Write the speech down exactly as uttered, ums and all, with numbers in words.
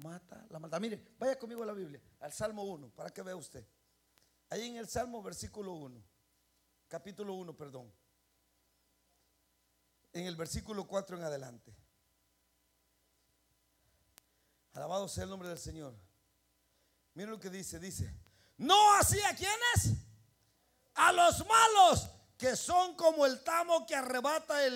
mata la maldad. Mire, vaya conmigo a la Biblia, al Salmo uno, para que vea usted. Ahí en el Salmo, versículo uno, capítulo uno, perdón. En el versículo cuatro en adelante. Alabado sea el nombre del Señor. Mira lo que dice, dice: no así a quienes, a los malos, que son como el tamo que arrebata el